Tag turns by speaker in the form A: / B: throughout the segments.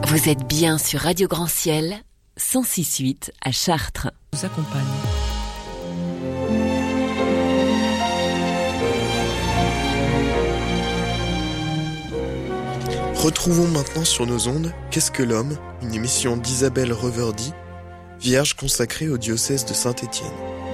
A: Vous êtes bien sur Radio Grand Ciel, 106.8 à Chartres.
B: Nous accompagne.
C: Retrouvons maintenant sur nos ondes Qu'est-ce que l'homme, une émission d'Isabelle Reverdy, vierge consacrée au diocèse de Saint-Étienne.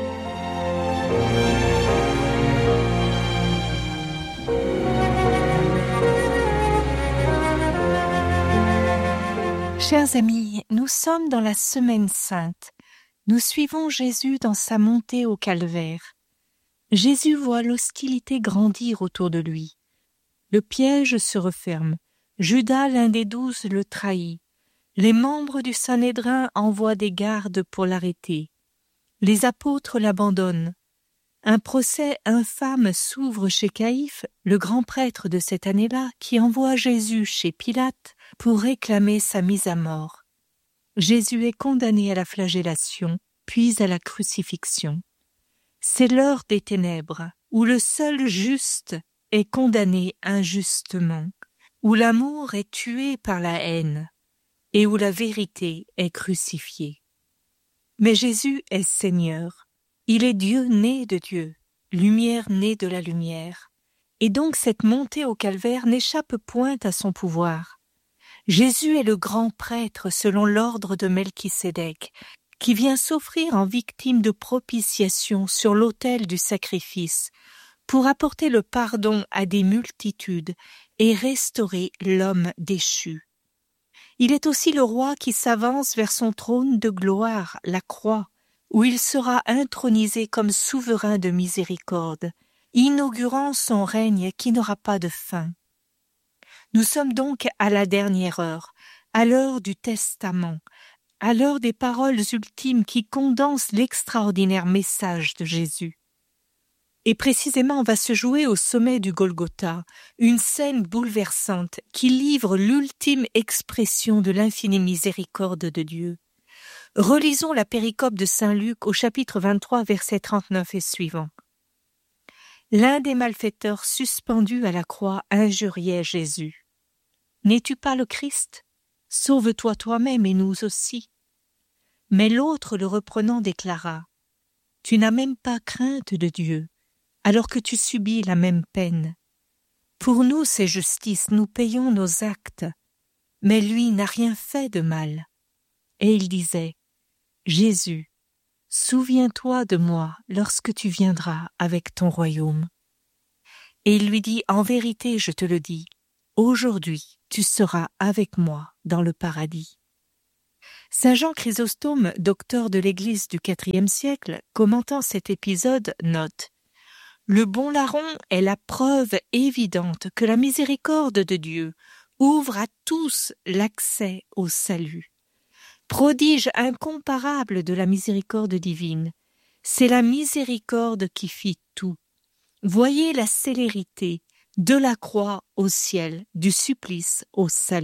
D: Chers amis, nous sommes dans la Semaine Sainte. Nous suivons Jésus dans sa montée au calvaire. Jésus voit l'hostilité grandir autour de lui. Le piège se referme. Judas, l'un des 12, le trahit. Les membres du Sanhédrin envoient des gardes pour l'arrêter. Les apôtres l'abandonnent. Un procès infâme s'ouvre chez Caïphe, le grand prêtre de cette année-là, qui envoie Jésus chez Pilate pour réclamer sa mise à mort. Jésus est condamné à la flagellation, puis à la crucifixion. C'est l'heure des ténèbres, où le seul juste est condamné injustement, où l'amour est tué par la haine, et où la vérité est crucifiée. Mais Jésus est Seigneur. Il est Dieu né de Dieu, lumière née de la lumière. Et donc cette montée au calvaire n'échappe point à son pouvoir. Jésus est le grand prêtre selon l'ordre de Melchisédek, qui vient s'offrir en victime de propitiation sur l'autel du sacrifice, pour apporter le pardon à des multitudes et restaurer l'homme déchu. Il est aussi le roi qui s'avance vers son trône de gloire, la croix, où il sera intronisé comme souverain de miséricorde, inaugurant son règne qui n'aura pas de fin. Nous sommes donc à la dernière heure, à l'heure du testament, à l'heure des paroles ultimes qui condensent l'extraordinaire message de Jésus. Et précisément va se jouer au sommet du Golgotha, une scène bouleversante qui livre l'ultime expression de l'infinie miséricorde de Dieu. Relisons la péricope de saint Luc au chapitre 23, versets 39 et suivants. L'un des malfaiteurs suspendus à la croix injuriait Jésus. « N'es-tu pas le Christ ? Sauve-toi toi-même et nous aussi. » Mais l'autre le reprenant déclara « Tu n'as même pas crainte de Dieu, alors que tu subis la même peine. Pour nous c'est justice, nous payons nos actes, mais lui n'a rien fait de mal. » Et il disait « Jésus, souviens-toi de moi lorsque tu viendras avec ton royaume. » Et il lui dit « En vérité, je te le dis, aujourd'hui tu seras avec moi dans le paradis. » Saint Jean Chrysostome, docteur de l'Église du IVe siècle, commentant cet épisode, note « Le bon larron est la preuve évidente que la miséricorde de Dieu ouvre à tous l'accès au salut. Prodige incomparable de la miséricorde divine, c'est la miséricorde qui fit tout. Voyez la célérité de la croix au ciel, du supplice au salut. »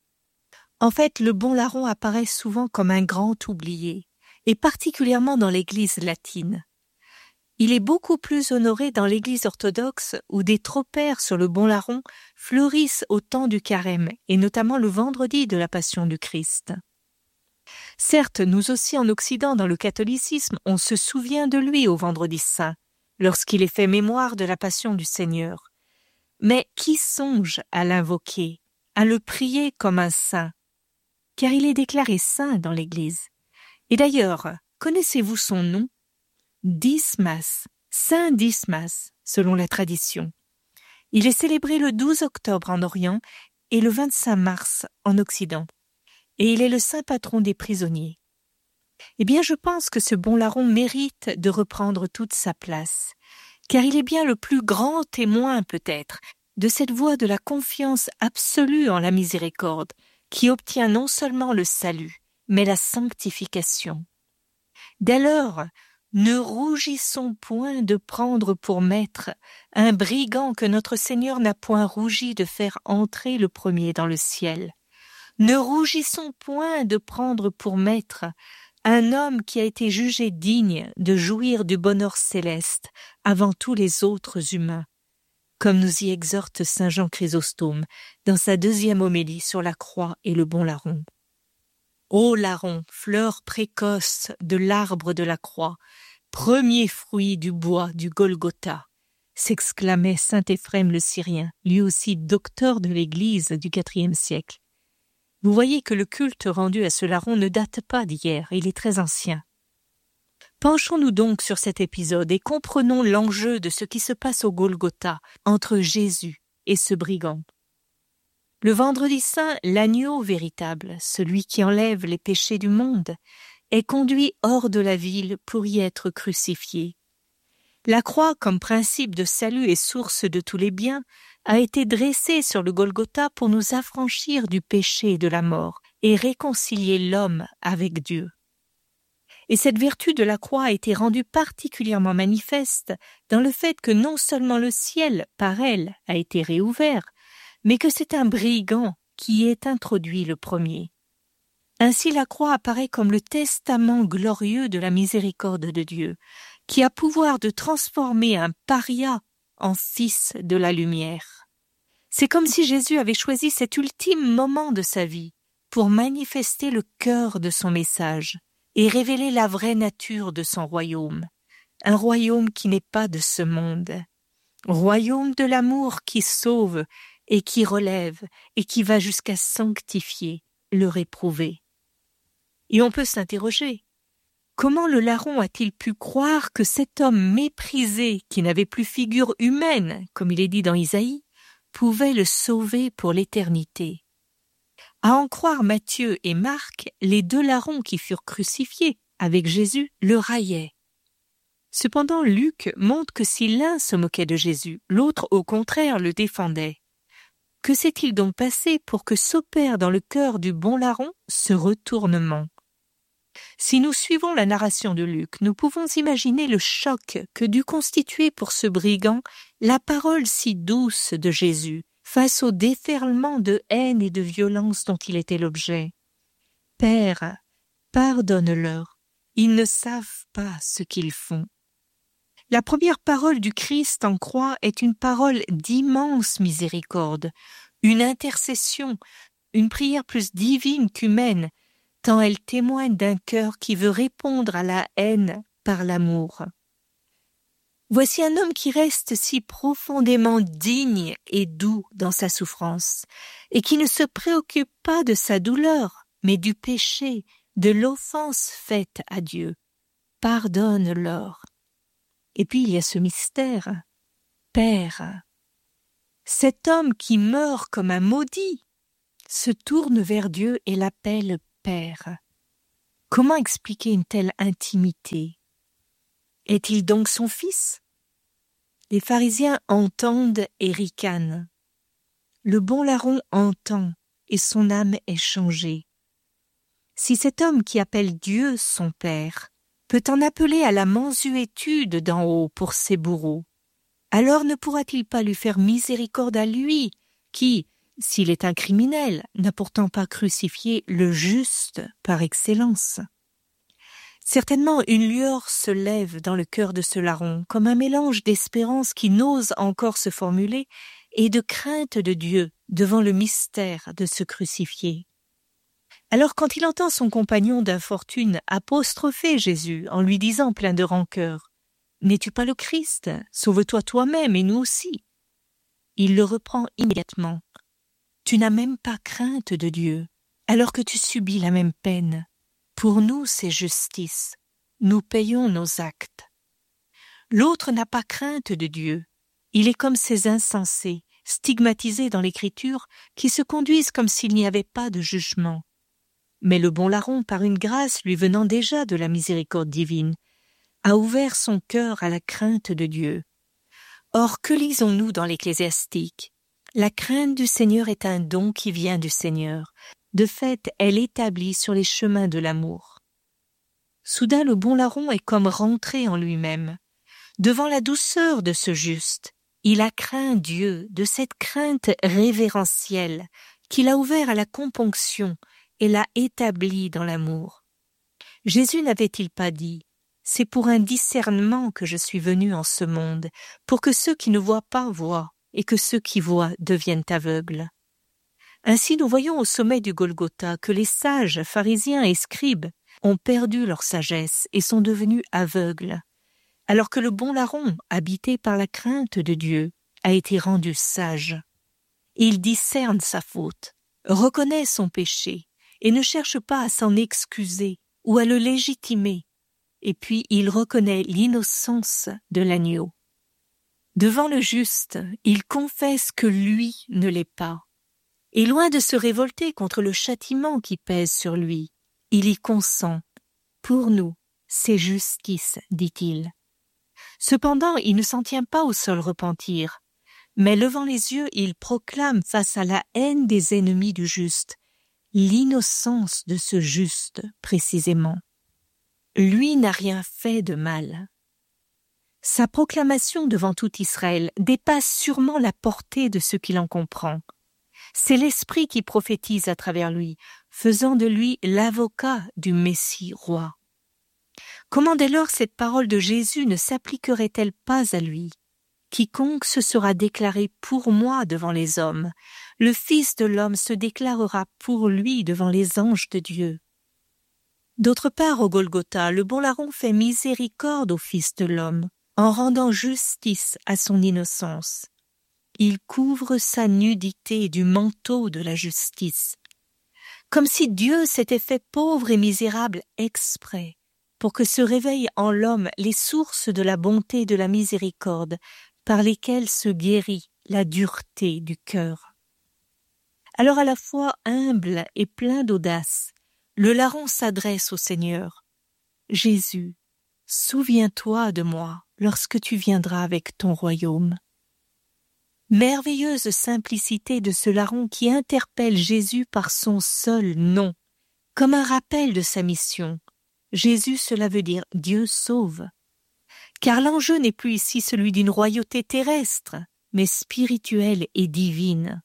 D: En fait, le bon larron apparaît souvent comme un grand oublié, et particulièrement dans l'Église latine. Il est beaucoup plus honoré dans l'Église orthodoxe où des tropères sur le bon larron fleurissent au temps du carême, et notamment le vendredi de la Passion du Christ. Certes, nous aussi en Occident, dans le catholicisme, on se souvient de lui au Vendredi saint, lorsqu'il est fait mémoire de la Passion du Seigneur. Mais qui songe à l'invoquer, à le prier comme un saint? Car il est déclaré saint dans l'Église. Et d'ailleurs, connaissez-vous son nom? Dismas, Saint Dismas, selon la tradition. Il est célébré le 12 octobre en Orient et le 25 mars en Occident. Et il est le saint patron des prisonniers. Eh bien, je pense que ce bon larron mérite de reprendre toute sa place, car il est bien le plus grand témoin, peut-être, de cette voie de la confiance absolue en la miséricorde, qui obtient non seulement le salut, mais la sanctification. Dès lors, ne rougissons point de prendre pour maître un brigand que notre Seigneur n'a point rougi de faire entrer le premier dans le ciel. Ne rougissons point de prendre pour maître un homme qui a été jugé digne de jouir du bonheur céleste avant tous les autres humains, comme nous y exhorte saint Jean Chrysostome dans sa 2e homélie sur la croix et le bon larron. Ô larron, fleur précoce de l'arbre de la croix, premier fruit du bois du Golgotha, s'exclamait saint Éphrem le Syrien, lui aussi docteur de l'Église du IVe siècle. Vous voyez que le culte rendu à ce larron ne date pas d'hier, il est très ancien. Penchons-nous donc sur cet épisode et comprenons l'enjeu de ce qui se passe au Golgotha entre Jésus et ce brigand. Le vendredi saint, l'agneau véritable, celui qui enlève les péchés du monde, est conduit hors de la ville pour y être crucifié. La croix, comme principe de salut et source de tous les biens, a été dressée sur le Golgotha pour nous affranchir du péché et de la mort et réconcilier l'homme avec Dieu. Et cette vertu de la croix a été rendue particulièrement manifeste dans le fait que non seulement le ciel, par elle, a été réouvert, mais que c'est un brigand qui y est introduit le premier. Ainsi la croix apparaît comme le testament glorieux de la miséricorde de Dieu, qui a pouvoir de transformer un paria en fils de la lumière. C'est comme si Jésus avait choisi cet ultime moment de sa vie pour manifester le cœur de son message et révéler la vraie nature de son royaume, un royaume qui n'est pas de ce monde, royaume de l'amour qui sauve et qui relève et qui va jusqu'à sanctifier le réprouvé. Et on peut s'interroger, comment le larron a-t-il pu croire que cet homme méprisé, qui n'avait plus figure humaine, comme il est dit dans Isaïe, pouvait le sauver pour l'éternité? À en croire Matthieu et Marc, les 2 larrons qui furent crucifiés avec Jésus le raillaient. Cependant, Luc montre que si l'un se moquait de Jésus, l'autre au contraire le défendait. Que s'est-il donc passé pour que s'opère dans le cœur du bon larron ce retournement? Si nous suivons la narration de Luc, nous pouvons imaginer le choc que dut constituer pour ce brigand la parole si douce de Jésus face au déferlement de haine et de violence dont il était l'objet. « Père, pardonne-leur, ils ne savent pas ce qu'ils font. » La première parole du Christ en croix est une parole d'immense miséricorde, une intercession, une prière plus divine qu'humaine, tant elle témoigne d'un cœur qui veut répondre à la haine par l'amour. Voici un homme qui reste si profondément digne et doux dans sa souffrance, et qui ne se préoccupe pas de sa douleur, mais du péché, de l'offense faite à Dieu. Pardonne-leur. Et puis il y a ce mystère. Père. Cet homme qui meurt comme un maudit se tourne vers Dieu et l'appelle Père. Comment expliquer une telle intimité? Est-il donc son fils? Les pharisiens entendent et ricanent. Le bon larron entend et son âme est changée. Si cet homme qui appelle Dieu son Père peut en appeler à la mansuétude d'en haut pour ses bourreaux, alors ne pourra-t-il pas lui faire miséricorde à lui, qui, s'il est un criminel, n'a pourtant pas crucifié le juste par excellence? Certainement une lueur se lève dans le cœur de ce larron, comme un mélange d'espérance qui n'ose encore se formuler et de crainte de Dieu devant le mystère de se crucifier. Alors quand il entend son compagnon d'infortune apostropher Jésus en lui disant plein de rancœur « N'es-tu pas le Christ? Sauve-toi toi-même et nous aussi !» Il le reprend immédiatement. « Tu n'as même pas crainte de Dieu, alors que tu subis la même peine. Pour nous, c'est justice. Nous payons nos actes. » L'autre n'a pas crainte de Dieu. Il est comme ces insensés, stigmatisés dans l'Écriture, qui se conduisent comme s'il n'y avait pas de jugement. Mais le bon larron, par une grâce lui venant déjà de la miséricorde divine, a ouvert son cœur à la crainte de Dieu. Or, que lisons-nous dans l'Ecclésiastique? La crainte du Seigneur est un don qui vient du Seigneur. De fait, elle établit sur les chemins de l'amour. Soudain, le bon larron est comme rentré en lui-même. Devant la douceur de ce juste, il a craint Dieu de cette crainte révérentielle qu'il a ouvert à la componction et l'a établi dans l'amour. Jésus n'avait-il pas dit « C'est pour un discernement que je suis venu en ce monde, pour que ceux qui ne voient pas voient et que ceux qui voient deviennent aveugles. Ainsi nous voyons au sommet du Golgotha que les sages, pharisiens et scribes ont perdu leur sagesse et sont devenus aveugles, alors que le bon larron, habité par la crainte de Dieu, a été rendu sage. Il discerne sa faute, reconnaît son péché et ne cherche pas à s'en excuser ou à le légitimer, et puis il reconnaît l'innocence de l'agneau. Devant le juste, il confesse que lui ne l'est pas, et loin de se révolter contre le châtiment qui pèse sur lui, il y consent. Pour nous, c'est justice, dit-il. Cependant, il ne s'en tient pas au seul repentir, mais levant les yeux, il proclame face à la haine des ennemis du juste, l'innocence de ce juste, précisément. Lui n'a rien fait de mal. Sa proclamation devant tout Israël dépasse sûrement la portée de ce qu'il en comprend. C'est l'Esprit qui prophétise à travers lui, faisant de lui l'avocat du Messie roi. Comment dès lors cette parole de Jésus ne s'appliquerait-elle pas à lui ? Quiconque se sera déclaré pour moi devant les hommes, le Fils de l'homme se déclarera pour lui devant les anges de Dieu. D'autre part, au Golgotha, le bon larron fait miséricorde au Fils de l'homme, en rendant justice à son innocence. Il couvre sa nudité du manteau de la justice, comme si Dieu s'était fait pauvre et misérable exprès, pour que se réveillent en l'homme les sources de la bonté et de la miséricorde, par lesquelles se guérit la dureté du cœur. Alors à la fois humble et plein d'audace, le larron s'adresse au Seigneur. « Jésus, souviens-toi de moi lorsque tu viendras avec ton royaume. » Merveilleuse simplicité de ce larron qui interpelle Jésus par son seul nom, comme un rappel de sa mission. Jésus, cela veut dire « Dieu sauve ». Car l'enjeu n'est plus ici celui d'une royauté terrestre, mais spirituelle et divine.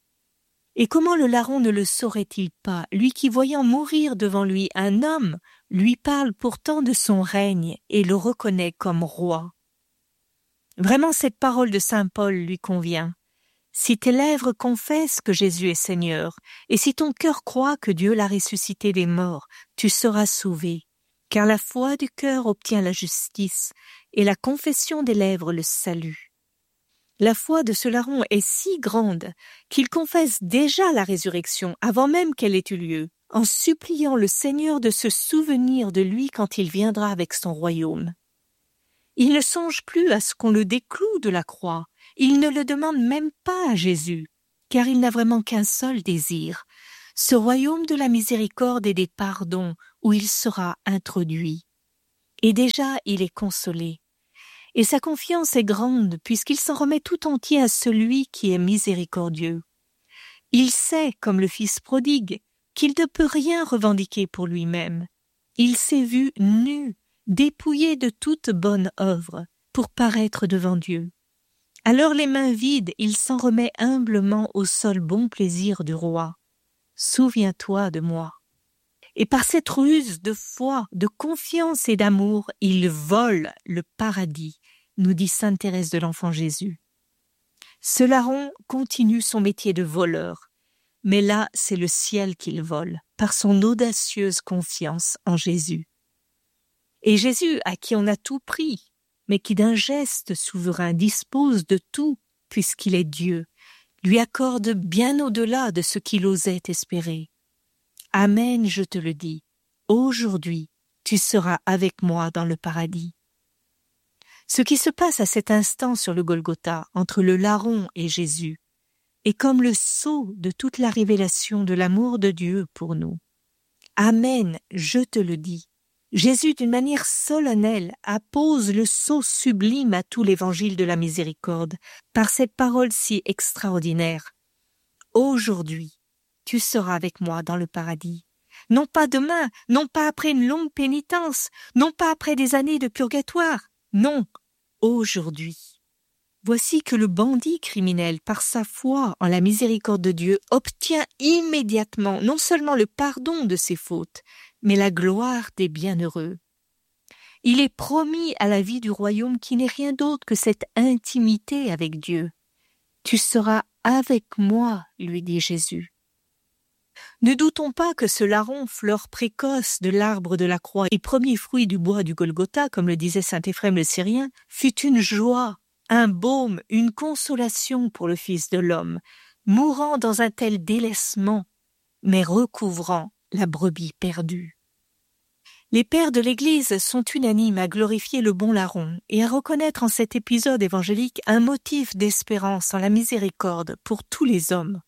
D: Et comment le larron ne le saurait-il pas, lui qui, voyant mourir devant lui un homme, lui parle pourtant de son règne et le reconnaît comme roi. Vraiment, cette parole de saint Paul lui convient. Si tes lèvres confessent que Jésus est Seigneur, et si ton cœur croit que Dieu l'a ressuscité des morts, tu seras sauvé. Car la foi du cœur obtient la justice, et la confession des lèvres le salut. La foi de ce larron est si grande qu'il confesse déjà la résurrection avant même qu'elle ait eu lieu, en suppliant le Seigneur de se souvenir de lui quand il viendra avec son royaume. Il ne songe plus à ce qu'on le décloue de la croix, il ne le demande même pas à Jésus, car il n'a vraiment qu'un seul désir, ce royaume de la miséricorde et des pardons où il sera introduit. Et déjà il est consolé. Et sa confiance est grande puisqu'il s'en remet tout entier à celui qui est miséricordieux. Il sait, comme le fils prodigue, qu'il ne peut rien revendiquer pour lui-même. Il s'est vu nu, dépouillé de toute bonne œuvre, pour paraître devant Dieu. Alors les mains vides, il s'en remet humblement au seul bon plaisir du roi. Souviens-toi de moi. Et par cette ruse de foi, de confiance et d'amour, il vole le paradis, nous dit sainte Thérèse de l'Enfant Jésus. Ce larron continue son métier de voleur, mais là c'est le ciel qu'il vole, par son audacieuse confiance en Jésus. Et Jésus, à qui on a tout pris, mais qui d'un geste souverain dispose de tout, puisqu'il est Dieu, lui accorde bien au-delà de ce qu'il osait espérer. Amen, je te le dis, aujourd'hui tu seras avec moi dans le paradis. Ce qui se passe à cet instant sur le Golgotha, entre le larron et Jésus, est comme le sceau de toute la révélation de l'amour de Dieu pour nous. Amen, je te le dis. Jésus, d'une manière solennelle, appose le sceau sublime à tout l'évangile de la miséricorde, par cette parole si extraordinaire. Aujourd'hui, tu seras avec moi dans le paradis. Non pas demain, non pas après une longue pénitence, non pas après des années de purgatoire, non, aujourd'hui. Voici que le bandit criminel, par sa foi en la miséricorde de Dieu, obtient immédiatement non seulement le pardon de ses fautes, mais la gloire des bienheureux. Il est promis à la vie du royaume qui n'est rien d'autre que cette intimité avec Dieu. Tu seras avec moi, lui dit Jésus. Ne doutons pas que ce larron, fleur précoce de l'arbre de la croix et premier fruit du bois du Golgotha, comme le disait saint Éphrem le Syrien, fut une joie, un baume, une consolation pour le Fils de l'homme, mourant dans un tel délaissement, mais recouvrant la brebis perdue. Les pères de l'Église sont unanimes à glorifier le bon larron et à reconnaître en cet épisode évangélique un motif d'espérance en la miséricorde pour tous les hommes.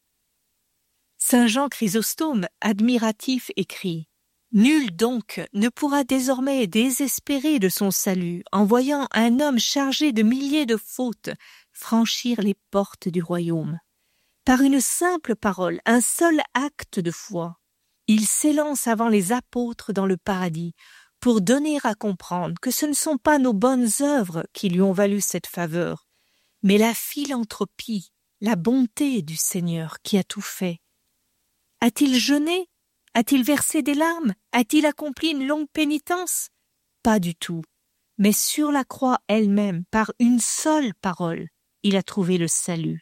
D: Saint Jean Chrysostome, admiratif, écrit « Nul donc ne pourra désormais désespérer de son salut en voyant un homme chargé de milliers de fautes franchir les portes du royaume. Par une simple parole, un seul acte de foi, il s'élance avant les apôtres dans le paradis pour donner à comprendre que ce ne sont pas nos bonnes œuvres qui lui ont valu cette faveur, mais la philanthropie, la bonté du Seigneur qui a tout fait. A-t-il jeûné? A-t-il versé des larmes? A-t-il accompli une longue pénitence? Pas du tout. Mais sur la croix elle-même, par une seule parole, il a trouvé le salut.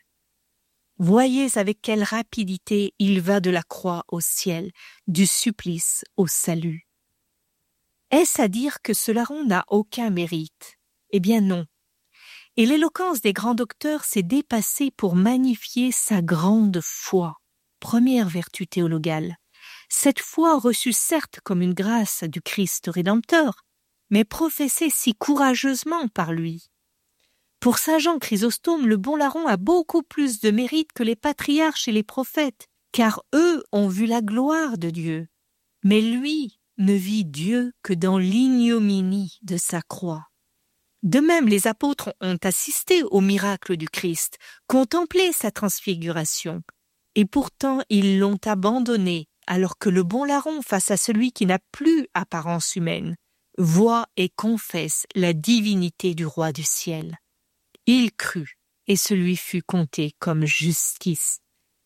D: Voyez avec quelle rapidité il va de la croix au ciel, du supplice au salut. Est-ce à dire que ce larron n'a aucun mérite? Eh bien non. Et l'éloquence des grands docteurs s'est dépassée pour magnifier sa grande foi, première vertu théologale. Cette foi reçue certes comme une grâce du Christ Rédempteur, mais professée si courageusement par lui. Pour saint Jean Chrysostome, le bon larron a beaucoup plus de mérite que les patriarches et les prophètes, car eux ont vu la gloire de Dieu. Mais lui ne vit Dieu que dans l'ignominie de sa croix. De même, les apôtres ont assisté au miracle du Christ, contemplé sa transfiguration, et pourtant ils l'ont abandonné, alors que le bon larron, face à celui qui n'a plus apparence humaine, voit et confesse la divinité du roi du ciel. Il crut, et ce lui fut compté comme justice.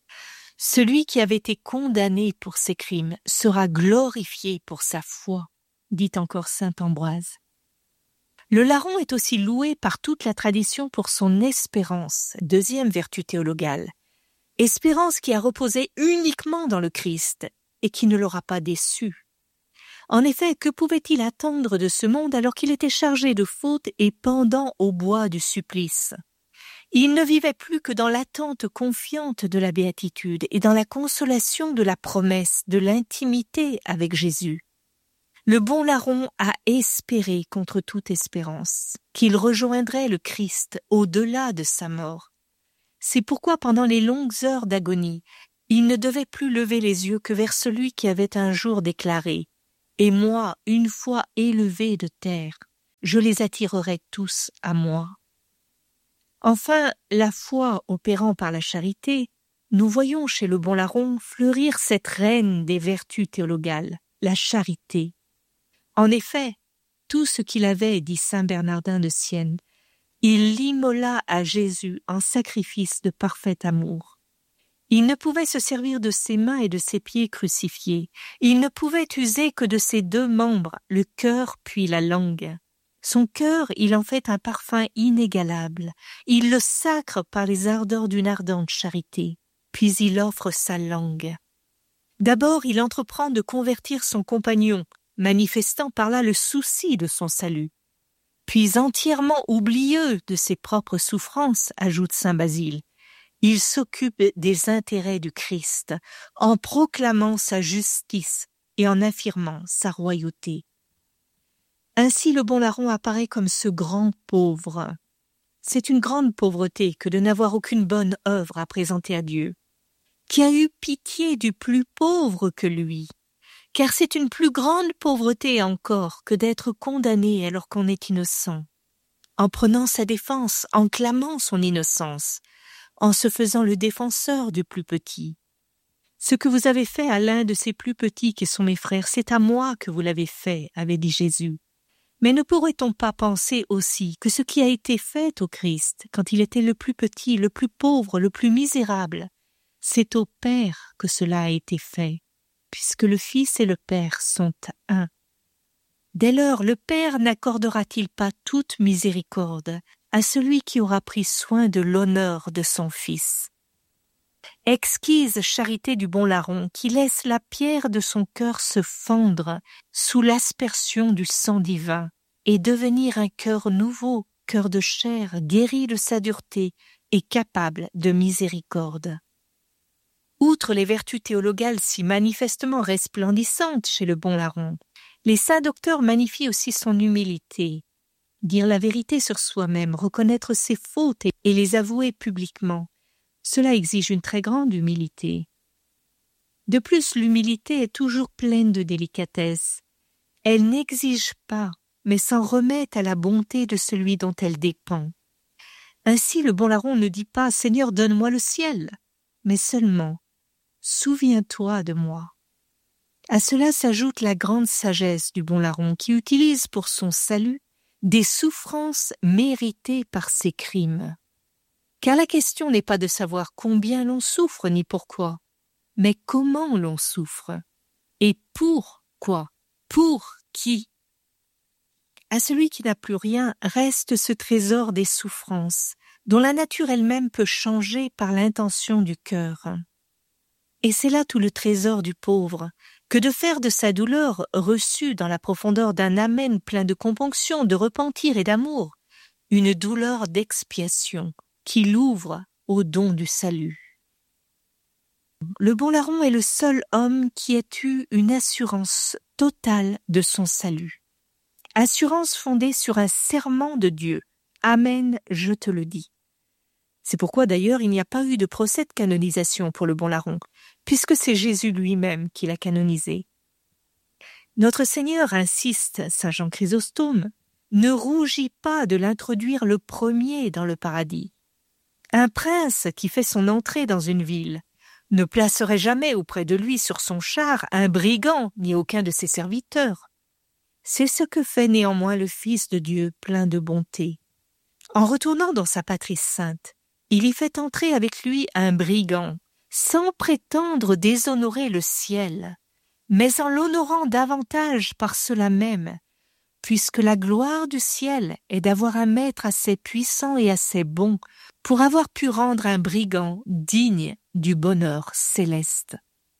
D: Celui qui avait été condamné pour ses crimes sera glorifié pour sa foi, dit encore saint Ambroise. Le larron est aussi loué par toute la tradition pour son espérance, deuxième vertu théologale. Espérance qui a reposé uniquement dans le Christ et qui ne l'aura pas déçu. En effet, que pouvait-il attendre de ce monde alors qu'il était chargé de fautes et pendant au bois du supplice? Il ne vivait plus que dans l'attente confiante de la béatitude et dans la consolation de la promesse de l'intimité avec Jésus. Le bon larron a espéré contre toute espérance qu'il rejoindrait le Christ au-delà de sa mort. C'est pourquoi pendant les longues heures d'agonie, il ne devait plus lever les yeux que vers celui qui avait un jour déclaré « Et moi, une fois élevé de terre, je les attirerai tous à moi. » Enfin, la foi opérant par la charité, nous voyons chez le bon larron fleurir cette reine des vertus théologales, la charité. En effet, tout ce qu'il avait, dit saint Bernardin de Sienne, il l'immola à Jésus en sacrifice de parfait amour. Il ne pouvait se servir de ses mains et de ses pieds crucifiés. Il ne pouvait user que de ses deux membres, le cœur puis la langue. Son cœur, il en fait un parfum inégalable. Il le sacre par les ardeurs d'une ardente charité. Puis il offre sa langue. D'abord, il entreprend de convertir son compagnon, manifestant par là le souci de son salut. Puis entièrement oublieux de ses propres souffrances, ajoute saint Basile, il s'occupe des intérêts du Christ, en proclamant sa justice et en affirmant sa royauté. Ainsi le bon larron apparaît comme ce grand pauvre. C'est une grande pauvreté que de n'avoir aucune bonne œuvre à présenter à Dieu, qui a eu pitié du plus pauvre que lui, car c'est une plus grande pauvreté encore que d'être condamné alors qu'on est innocent, en prenant sa défense, en clamant son innocence, en se faisant le défenseur du plus petit. Ce que vous avez fait à l'un de ces plus petits qui sont mes frères, c'est à moi que vous l'avez fait, avait dit Jésus. Mais ne pourrait-on pas penser aussi que ce qui a été fait au Christ, quand il était le plus petit, le plus pauvre, le plus misérable, c'est au Père que cela a été fait, puisque le Fils et le Père sont un. Dès lors, le Père n'accordera-t-il pas toute miséricorde à celui qui aura pris soin de l'honneur de son Fils. Exquise charité du bon larron qui laisse la pierre de son cœur se fendre sous l'aspersion du sang divin et devenir un cœur nouveau, cœur de chair, guéri de sa dureté et capable de miséricorde. Outre les vertus théologales si manifestement resplendissantes chez le bon larron, les saints docteurs magnifient aussi son humilité. Dire la vérité sur soi-même, reconnaître ses fautes et les avouer publiquement, cela exige une très grande humilité. De plus, l'humilité est toujours pleine de délicatesse. Elle n'exige pas, mais s'en remet à la bonté de celui dont elle dépend. Ainsi, le bon larron ne dit pas « Seigneur, donne-moi le ciel », mais seulement « Souviens-toi de moi ». À cela s'ajoute la grande sagesse du bon larron qui utilise pour son salut des souffrances méritées par ses crimes. Car la question n'est pas de savoir combien l'on souffre ni pourquoi, mais comment l'on souffre et pourquoi, pour qui. À celui qui n'a plus rien reste ce trésor des souffrances, dont la nature elle-même peut changer par l'intention du cœur. Et c'est là tout le trésor du pauvre, que de faire de sa douleur reçue dans la profondeur d'un amen plein de componction, de repentir et d'amour, une douleur d'expiation qui l'ouvre au don du salut. Le bon larron est le seul homme qui ait eu une assurance totale de son salut. Assurance fondée sur un serment de Dieu. Amen, je te le dis. C'est pourquoi d'ailleurs il n'y a pas eu de procès de canonisation pour le bon larron, puisque c'est Jésus lui-même qui l'a canonisé. Notre Seigneur insiste, saint Jean Chrysostome, ne rougit pas de l'introduire le premier dans le paradis. Un prince qui fait son entrée dans une ville ne placerait jamais auprès de lui sur son char un brigand ni aucun de ses serviteurs. C'est ce que fait néanmoins le Fils de Dieu plein de bonté. En retournant dans sa patrie sainte, il y fait entrer avec lui un brigand, sans prétendre déshonorer le ciel, mais en l'honorant davantage par cela même, puisque la gloire du ciel est d'avoir un maître assez puissant et assez bon pour avoir pu rendre un brigand digne du bonheur céleste.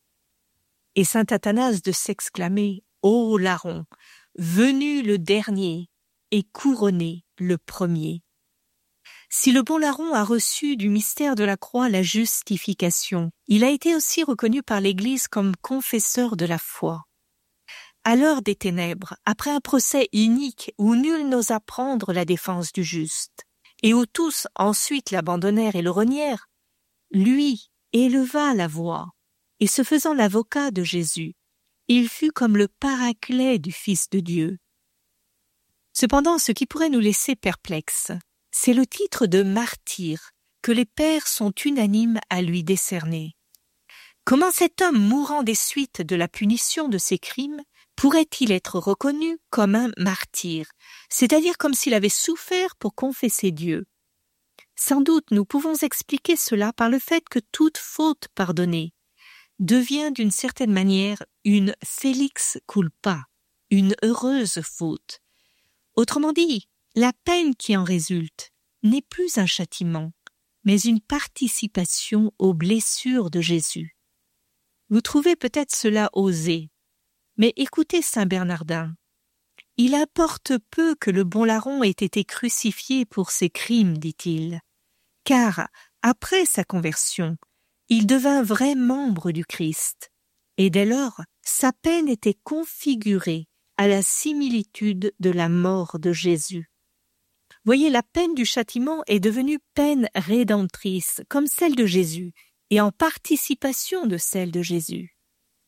D: Et saint Athanase de s'exclamer « Ô larron, venu le dernier et couronné le premier ». Si le bon larron a reçu du mystère de la croix la justification, il a été aussi reconnu par l'Église comme confesseur de la foi. À l'heure des ténèbres, après un procès inique où nul n'osa prendre la défense du juste, et où tous ensuite l'abandonnèrent et le renièrent, lui éleva la voix, et se faisant l'avocat de Jésus, il fut comme le paraclet du Fils de Dieu. Cependant, ce qui pourrait nous laisser perplexes, c'est le titre de martyr que les pères sont unanimes à lui décerner. Comment cet homme mourant des suites de la punition de ses crimes pourrait-il être reconnu comme un martyr, c'est-à-dire comme s'il avait souffert pour confesser Dieu? Sans doute nous pouvons expliquer cela par le fait que toute faute pardonnée devient d'une certaine manière une felix culpa, une heureuse faute. Autrement dit, la peine qui en résulte n'est plus un châtiment, mais une participation aux blessures de Jésus. Vous trouvez peut-être cela osé, mais écoutez saint Bernardin. Il importe peu que le bon larron ait été crucifié pour ses crimes, dit-il, car, après sa conversion, il devint vrai membre du Christ, et dès lors, sa peine était configurée à la similitude de la mort de Jésus. Voyez, la peine du châtiment est devenue peine rédemptrice, comme celle de Jésus, et en participation de celle de Jésus.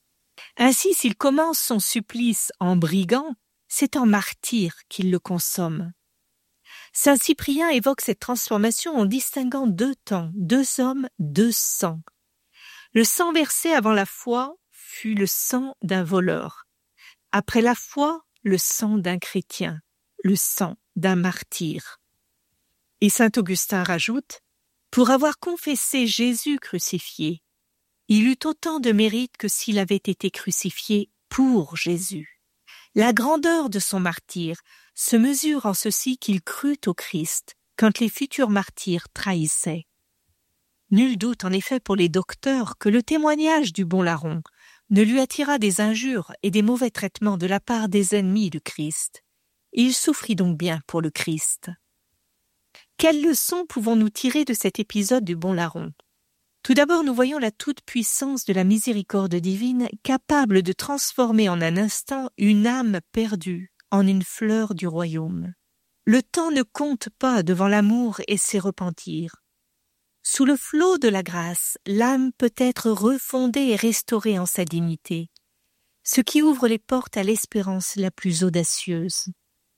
D: Ainsi, s'il commence son supplice en brigand, c'est en martyr qu'il le consomme. Saint Cyprien évoque cette transformation en distinguant deux temps, deux hommes, deux sangs. Le sang versé avant la foi fut le sang d'un voleur. Après la foi, le sang d'un chrétien, le sang d'un martyr. Et saint Augustin rajoute, pour avoir confessé Jésus crucifié, il eut autant de mérite que s'il avait été crucifié pour Jésus. La grandeur de son martyre se mesure en ceci qu'il crut au Christ quand les futurs martyrs trahissaient. Nul doute en effet pour les docteurs que le témoignage du bon larron ne lui attira des injures et des mauvais traitements de la part des ennemis du Christ. Il souffrit donc bien pour le Christ. Quelles leçons pouvons-nous tirer de cet épisode du bon larron ? Tout d'abord, nous voyons la toute-puissance de la miséricorde divine capable de transformer en un instant une âme perdue en une fleur du royaume. Le temps ne compte pas devant l'amour et ses repentirs. Sous le flot de la grâce, l'âme peut être refondée et restaurée en sa dignité, ce qui ouvre les portes à l'espérance la plus audacieuse.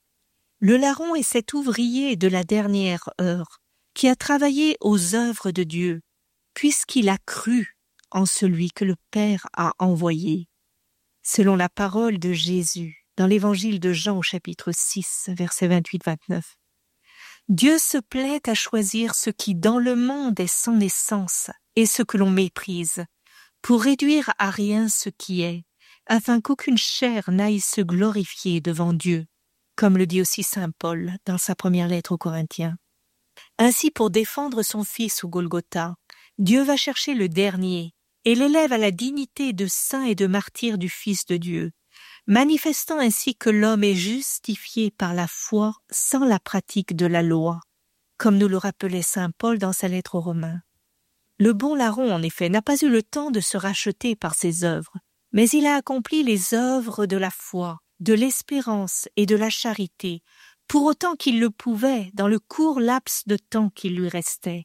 D: Le larron est cet ouvrier de la dernière heure qui a travaillé aux œuvres de Dieu, puisqu'il a cru en celui que le Père a envoyé. Selon la parole de Jésus, dans l'évangile de Jean au chapitre 6, versets 28-29. Dieu se plaît à choisir ce qui dans le monde est sans essence et ce que l'on méprise, pour réduire à rien ce qui est, afin qu'aucune chair n'aille se glorifier devant Dieu, comme le dit aussi saint Paul dans sa première lettre aux Corinthiens. Ainsi, pour défendre son Fils au Golgotha, Dieu va chercher le dernier et l'élève à la dignité de saint et de martyr du Fils de Dieu, manifestant ainsi que l'homme est justifié par la foi sans la pratique de la loi, comme nous le rappelait saint Paul dans sa lettre aux Romains. Le bon larron, en effet, n'a pas eu le temps de se racheter par ses œuvres, mais il a accompli les œuvres de la foi, de l'espérance et de la charité, pour autant qu'il le pouvait dans le court laps de temps qui lui restait.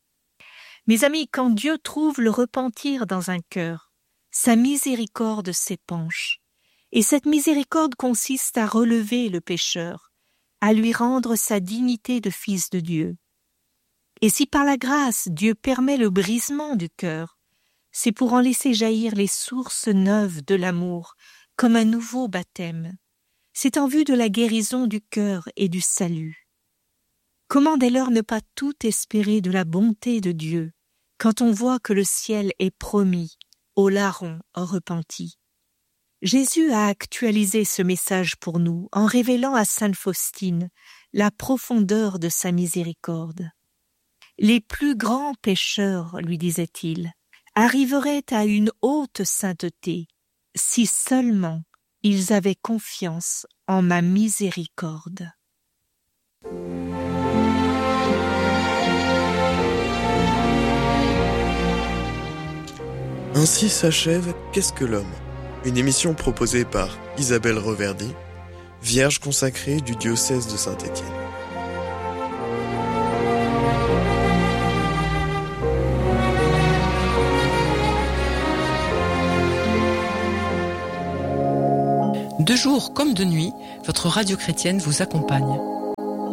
D: Mes amis, quand Dieu trouve le repentir dans un cœur, sa miséricorde s'épanche. Et cette miséricorde consiste à relever le pécheur, à lui rendre sa dignité de fils de Dieu. Et si par la grâce Dieu permet le brisement du cœur, c'est pour en laisser jaillir les sources neuves de l'amour, comme un nouveau baptême. C'est en vue de la guérison du cœur et du salut. Comment dès lors ne pas tout espérer de la bonté de Dieu, quand on voit que le ciel est promis au larron repenti? Jésus a actualisé ce message pour nous en révélant à sainte Faustine la profondeur de sa miséricorde. Les plus grands pécheurs, lui disait-il, arriveraient à une haute sainteté si seulement ils avaient confiance en ma miséricorde.
C: Ainsi s'achève Qu'est-ce que l'homme ? Une émission proposée par Isabelle Reverdy, vierge consacrée du diocèse de Saint-Étienne.
B: De jour comme de nuit, votre radio chrétienne vous accompagne.